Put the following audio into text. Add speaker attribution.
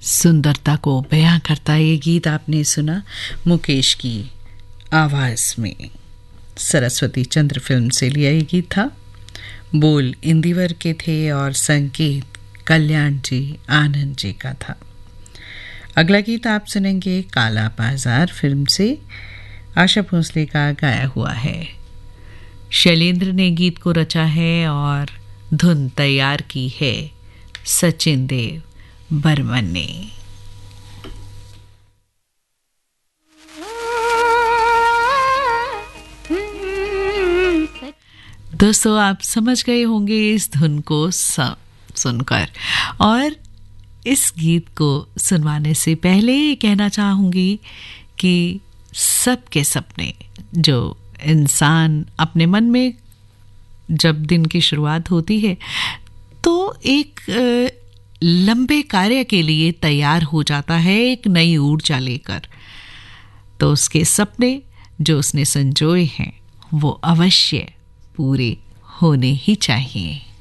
Speaker 1: सुंदरता को बयां करता ये गीत आपने सुना मुकेश की आवाज़ में। सरस्वती चंद्र फिल्म से लिया ये गीत था। बोल इंदिवर के थे और संगीत कल्याण जी आनंद जी का था। अगला गीत आप सुनेंगे काला बाजार फिल्म से, आशा भोसले का गाया हुआ है। शैलेंद्र ने गीत को रचा है और धुन तैयार की है सचिन देव बर्मन ने। दोस्तों, आप समझ गए होंगे इस धुन को सुनकर, और इस गीत को सुनवाने से पहले ये कहना चाहूँगी कि सबके सपने जो इंसान अपने मन में जब दिन की शुरुआत होती है तो एक लंबे कार्य के लिए तैयार हो जाता है एक नई ऊर्जा लेकर, तो उसके सपने जो उसने संजोए हैं वो अवश्य पूरे होने ही चाहिए।